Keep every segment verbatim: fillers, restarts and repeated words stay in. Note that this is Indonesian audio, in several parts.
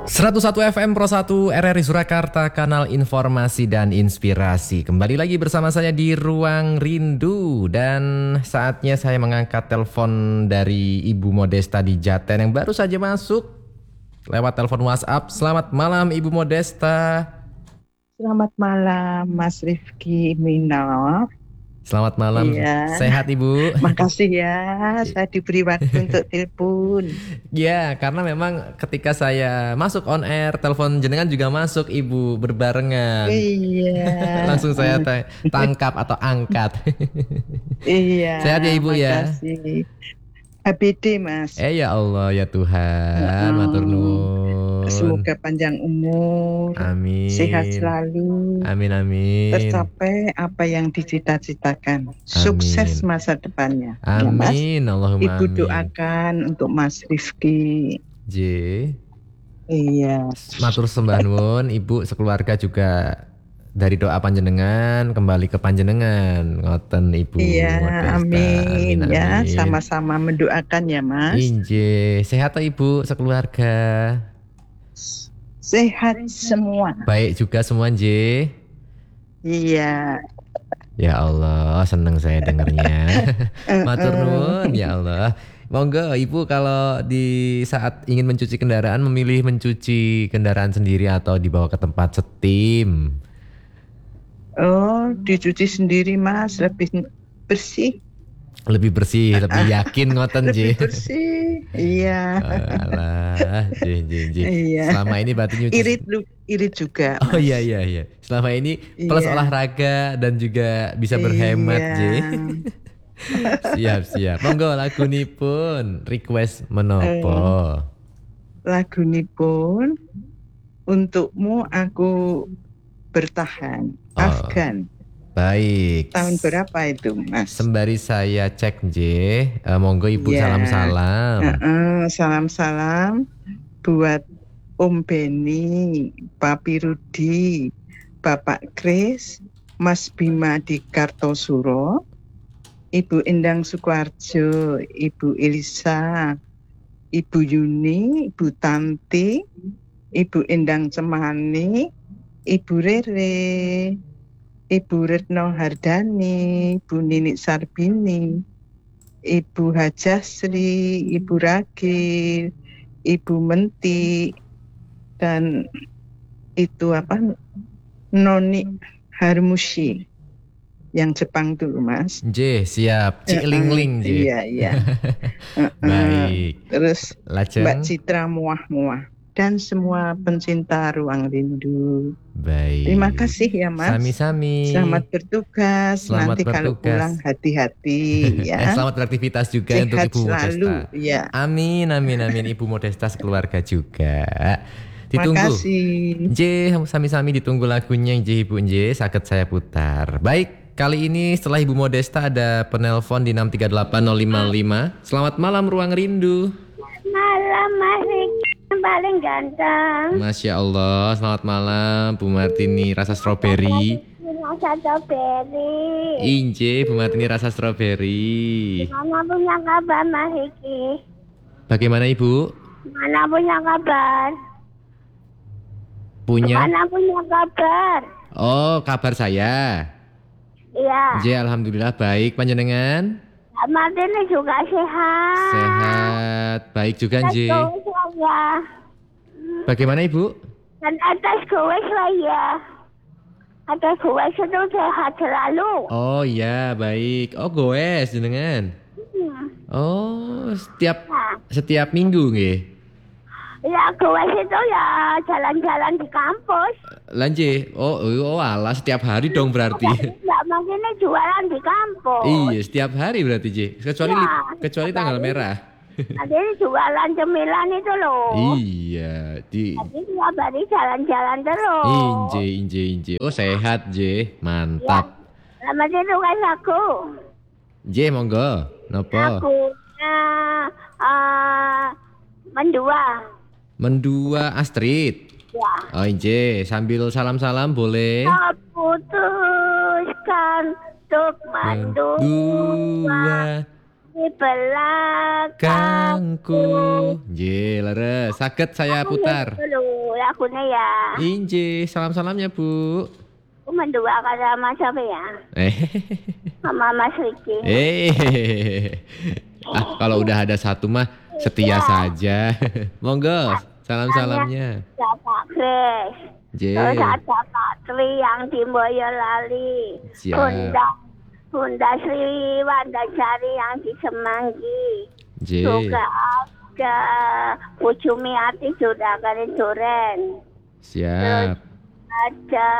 seratus satu F M Pro satu R R I Surakarta, kanal informasi dan inspirasi. Kembali lagi bersama saya di Ruang Rindu. Dan saatnya saya mengangkat telepon dari Ibu Modesta di Jaten yang baru saja masuk lewat telepon WhatsApp. Selamat malam Ibu Modesta. Selamat malam Mas Rifki Minal. Selamat malam, iya. Sehat Ibu? Makasih ya, saya diberi waktu untuk telepon. Ya, karena memang ketika saya masuk on air, telepon jenengan juga masuk Ibu, berbarengan. Iya. Langsung saya tangkap atau angkat. Iya. Sehat ya Ibu makasih. ya? H B D Mas. Eh ya Allah ya Tuhan, oh, matur nuwun. Semoga panjang umur, amin, sehat selalu, amin amin, tercapai apa yang dicita-citakan, sukses amin. Masa depannya. Amin, ya, Allahumma Ibu amin. doakan untuk Mas Rifki. J. Iya. Matur sembah nuwun, Ibu sekeluarga juga dari doa panjenengan kembali ke panjenengan, ngoten Ibu. Iya, amin, amin, amin. Ya, sama-sama mendoakan ya Mas. Inje, sehat toh Ibu sekeluarga? Sehat semua. Baik juga semua Nje. Iya. Ya Allah, seneng saya dengarnya. Matur nuwun ya Allah. Monggo Ibu kalau di saat ingin mencuci kendaraan memilih mencuci kendaraan sendiri atau dibawa ke tempat setim? Oh, dicuci sendiri Mas, lebih bersih. Lebih bersih, lebih yakin ngoten J. Lebih bersih, iya. Alah, J, J, J. Iya. Selama ini berarti nyuci. Irit, irit juga. Mas. Oh iya iya iya. Selama ini plus iya. olahraga dan juga bisa berhemat iya. J. Siap siap. Monggo lagu nipun request menopo. Lagu nipun untukmu aku bertahan. Oh, Afgan. Baik. Tahun berapa itu Mas? Sembari saya cek J, uh, monggo Ibu yeah. salam-salam. Uh-uh, salam-salam buat Om Beni, Papi Rudi, Bapak Kris, Mas Bima di Kartosuro, Ibu Endang Sukoharjo, Ibu Elisa, Ibu Yuni, Ibu Tanti, Ibu Endang Cemani, Ibu Rere, Ibu Retno Hardani, Ibu Nini Sarbini, Ibu Hajasri, Ibu Ragil, Ibu Menti, dan itu apa Noni Harmushi yang Jepang dulu Mas. J, siap. Cik Ling Ling J. Iya iya. Baik. Terus Lajeng. Mbak Citra muah-muah. Dan semua pencinta Ruang Rindu. Baik. Terima kasih ya Mas. Sami-sami. Selamat bertugas. Selamat Nanti bertugas. Kalau pulang hati-hati ya. eh, selamat beraktivitas juga Sehat untuk Ibu selalu, Modesta. Ya. Amin amin amin Ibu Modesta sekeluarga juga. Ditunggu. Makasih. J, sami-sami ditunggu lagunya J Ibu J, sakit saya putar. Baik, kali ini setelah Ibu Modesta ada penelpon di enam tiga delapan nol lima lima. Selamat malam Ruang Rindu. Malam Mas Riki yang paling ganteng. Masya Allah, selamat malam Bu Martini rasa stroberi. Rasa stroberi. Inje Bu Martini rasa stroberi. Mana punya kabar Mas Riki? Bagaimana Ibu? Mana punya kabar? Punya? Mana punya kabar? Oh, kabar saya. Iya. J, alhamdulillah baik. Panjenengan? Martini juga sehat. Sehat, baik juga J. Ya. Bagaimana Ibu? Dan atas gue saya. Atas gue itu sehat selalu. Oh iya, baik. Oh goes jenengan. Hmm. Oh, setiap Nah. setiap minggu nggih. Ya gue itu ya jalan-jalan di kampus. Lanje, oh, oh alah setiap hari dong berarti. Enggak makanya jualan di kampus. Iya, setiap hari berarti J. Kecuali Ya, kecuali tanggal merah. Nanti jualan cemilan itu loh. Iya, di Jadi tiap hari jalan-jalan terus. Inje, inje, inje. Oh sehat J, mantap. Ya. Selamat tugas aku. J, monggo. Nopo? Lagunya uh, mendua. Mendua Astrid. Ya. Oh Inje, sambil salam-salam boleh? Tak putuskan untuk mendua. Dua. di belakangku. Kangku. Nggih, leres. Saged saya putar. Dulu lagunya ya. Inje, salam-salamnya Bu. Aku menduakan sama siapa ya? Eh. Sama Mas Riki. Eh. Ah, kalau udah ada satu mah setia saja. Monggo, salam-salamnya. Ya Pak Kris. J. Terus ada Pak Tri yang di Boyolali. Siap. Bunda, Bunda Sri Wandasari yang di Semanggi. J. Juga ada Bu Jumiati Juragan Duren. Siap. Ada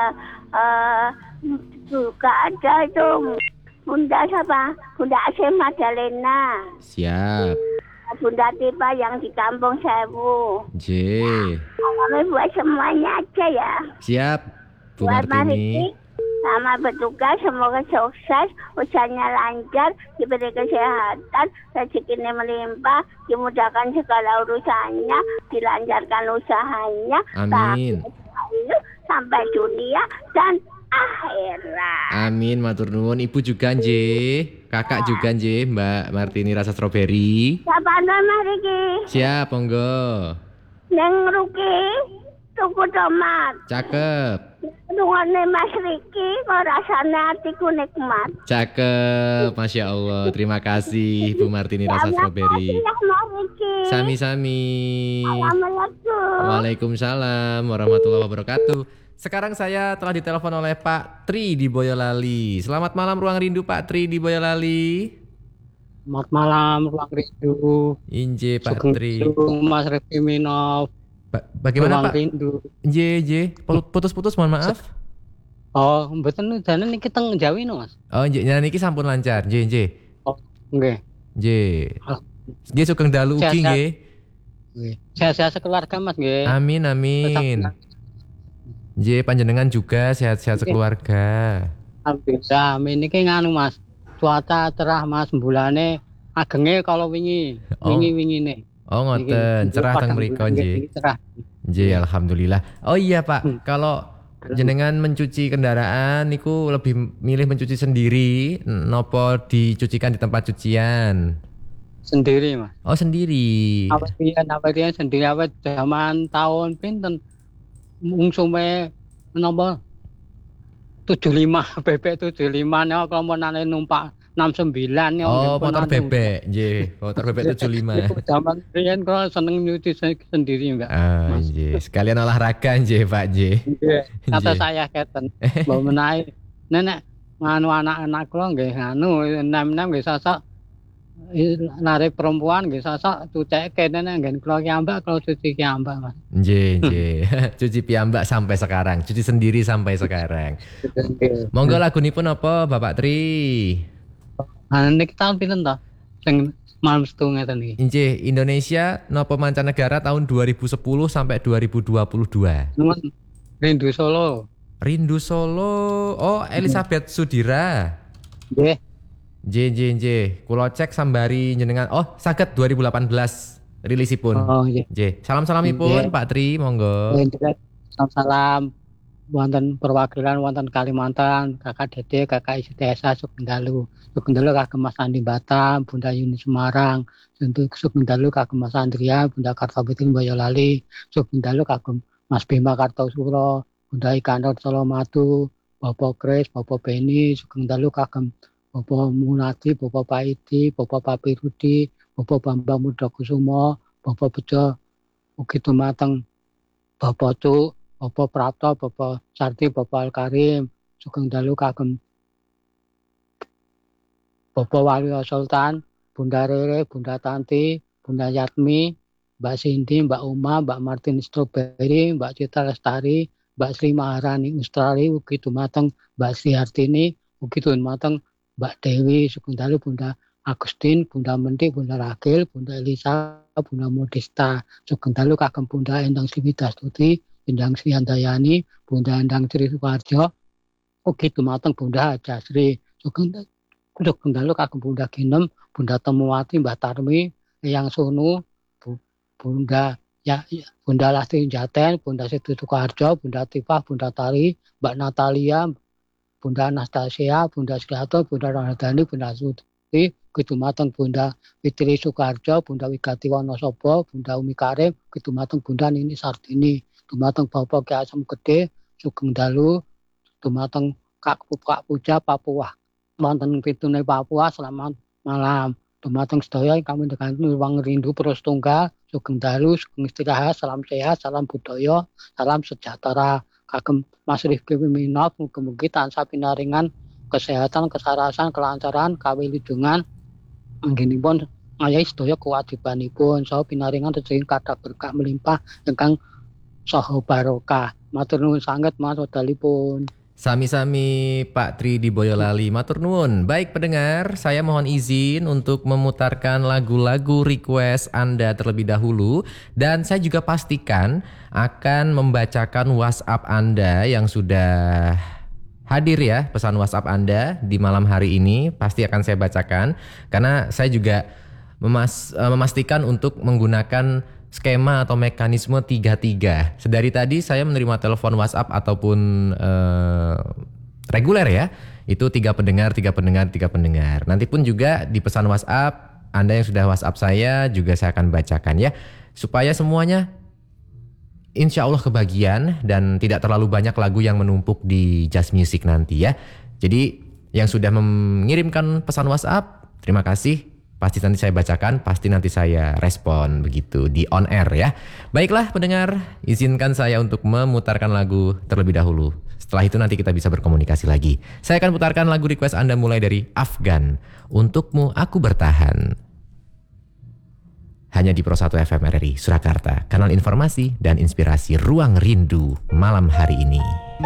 uh, juga ada itu Bunda siapa? Bunda Asih Madalena. Siap. Bunda Tipa yang di Kampung Sewu. J. Kami buat semuanya aja ya. Siap. Bu Buat Martini. Mariki, sama bertugas, semoga sukses, usahanya lancar, diberi kesehatan, rezekinya melimpah, dimudahkan segala urusannya, dilancarkan usahanya, Amin. sampai dunia dan akhirat. Amin, matur nuwun. Ibu juga J. Kakak juga J, Mbak Martini rasa stroberi. Siapa nama Riki? Siap, monggo. Neng Ruki, tuku tomat. Cakep. Tungane Mas Riki, kok rasanya hatiku nikmat. Cakep, Masya Allah. Terima kasih Bu Martini rasa stroberi. Ya, Mas Riki. Sami-sami. Assalamualaikum. Waalaikumsalam warahmatullahi wabarakatuh. Sekarang saya telah ditelepon oleh Pak Tri di Boyolali. Selamat malam Ruang Rindu Pak Tri di Boyolali. Selamat malam Ruang Rindu. Inje Pak Sugeng Tri. Sugeng, Mas Revi Minov. Ba- bagaimana Ruang Pak? Rindu. Inje, Inje. Putus-putus mohon maaf. Oh, mboten jane niki teng Jawi no, Mas. Oh, Inje, nyanyi niki sampun lancar. Inje, Inje. Oh, nggih. Inje. Oh. Inje sugeng dalu ugi Sehat-sehat. nggih. Nggih. Sehat-sehat sekeluarga, Mas nggih. Amin, amin. Inje panjenengan juga sehat-sehat Nggih. sekeluarga. Alhamdulillah, amin niki nganu, Mas. Cuaca cerah, Mas, bulane agenge kalau wingi. Oh. Wingi-wingine. Oh, ngoten. Niki, Cerah teng padang mriko, bulan, Inje. nggih, cerah. Inje, alhamdulillah. Oh iya, Pak. Hmm. Kalau jenengan mencuci kendaraan niku lebih milih mencuci sendiri nopo dicucikan di tempat cucian? Sendiri, Mas. Oh, sendiri. Awet riyen, awet riyen sendiri awet zaman tahun pinten mungsume menapa tujuh puluh lima B B tujuh puluh lima nek kelompokane numpak enam puluh sembilan ya. Oh, motor bebek. Nggih, motor bebek tujuh puluh lima. Zaman riyen kok seneng nyuci se- sendiri Mbak. Ah, Mas. nggih. Sekalian olahraga nggih, Pak nggih. Kata Nggih. saya keten. Mbok menawi nenek nganu anak-anak kula nggih nganu enam-enam nggih sosok narik perempuan nggih sosok cuceke nenek nggen kula ki ambak kula cuci ki ambak Mas. Nggih, nggih. Cuci piyambak sampai sekarang, cuci sendiri sampai sekarang. Monggo lagunipun apa, Bapak Tri? Nah, niki tahun pinten to? Sing malam setu ngeten iki. Injih, Indonesia nopo mancanegara tahun dua ribu sepuluh sampai dua ribu dua puluh dua. Nuwun Rindu Solo. Rindu Solo. Oh, Elizabeth Sudira. Nggih. Nggih, nggih, nggih. Kulo cek sambari jenengan. Oh, saged dua ribu delapan belas rilisipun. Oh iya. Nggih. Salam-salamipun Nggih. Pak Tri, monggo. Salam salam wonten perwakilan wonten Kalimantan, Kakak Dede, Kakak Isi Desa Sugeng Dalu. Sugeng Dalu kagem Mas Andi Batam, Bunda Yuni Semarang, tentu Sugeng Dalu kagem Mas Andria, Bunda Kartoputin Boyolali, Sugeng Dalu kagem Mas Bima Kartosuro, Bunda Ikanot Solomatu, Bapak Kris, Bapak Beni, Sugeng Dalu kagem Bapak Munati, Bapak Paidi, Bapak Papi Rudi, Bapak Bambang Mudakusumo, Bapak Bejo ugi dumateng Bapak Cuk, Bapak Prapto, Bapak Sarti, Bapak Al-Karim, Sugeng Dalu kagem Bapak Wali Sultan, Bunda Rere, Bunda Tanti, Bunda Yatmi, Mbak Cindy, Mbak Uma, Mbak Martin Strawberry, Mbak Citra Lestari, Mbak Sri Maharani Australia, ugi dumateng Mbak Sri Hartini, ugi dumateng Mbak Dewi, Sugeng Dalu, Bunda Agustin, Bunda Menti, Bunda Ragil, Bunda Elisa, Bunda Modesta, Sugeng Dalu kagem Bunda Endang Sri Widastuti, Endang Sri Handayani, Bunda Endang Sri Sukarjo, ugi dumateng Bunda Hajasri, Sugeng Sugeng Dalu kagem Bunda Ginem, Bunda Temuwati, Mbak Tarmi, Eyang Sunu, Bu- Bunda ya, ya, Bunda Lasti Jaten, Bunda Siti Sukarjo, Bunda Tifah, Bunda Tari, Mbak Natalia, Bunda Anastasia, Bunda Sriato, Bunda Ramadhani, Bunda Suti, Dumateng Bunda Fitri Soekarjo, Bunda Wigati Wonosobo, Bunda Umi Karim, dumateng Bunda Nini Sardini, dumateng Bapak Ki Asem Gede, Sugeng Dalu, dumateng Kak Kak Puja Papua. Wonten pitune Papua, selamat malam. Dumateng sedaya ingkang mendhekanipun Ruang Rindu Pro Setunggal, Sugeng Dalu, Sugeng Istirahat, salam sehat, salam budaya, salam sejahtera. Kagem Mas Rifki Wiminot, mugi-mugi tansah pinaringan kesehatan, kesarasan, kelancaran, kawilujungan, anggenipun ngayahi sedaya kewajibanipun, saha pinaringan rezeki kathah berkah melimpah ingkang saha barokah. Matur nuwun sanget Mas wedalipun. Sami-sami Pak Tri di Boyolali, matur nuwun. Baik pendengar, saya mohon izin untuk memutarkan lagu-lagu request Anda terlebih dahulu. Dan saya juga pastikan akan membacakan WhatsApp Anda yang sudah hadir ya. Pesan WhatsApp Anda di malam hari ini pasti akan saya bacakan. Karena saya juga memas- memastikan untuk menggunakan skema atau mekanisme tiga tiga. Sedari tadi saya menerima telepon WhatsApp ataupun uh, reguler ya. Itu tiga pendengar, tiga pendengar, tiga pendengar. Nanti pun juga di pesan WhatsApp, Anda yang sudah WhatsApp saya juga saya akan bacakan ya. Supaya semuanya insya Allah kebagian dan tidak terlalu banyak lagu yang menumpuk di Just Music nanti ya. Jadi yang sudah mengirimkan pesan WhatsApp, terima kasih. Pasti nanti saya bacakan, pasti nanti saya respon begitu di on air ya. Baiklah pendengar, izinkan saya untuk memutarkan lagu terlebih dahulu. Setelah itu nanti kita bisa berkomunikasi lagi. Saya akan putarkan lagu request Anda mulai dari Afgan, Untukmu Aku Bertahan. Hanya di Pro satu F M R R I Surakarta, kanal informasi dan inspirasi Ruang Rindu malam hari ini.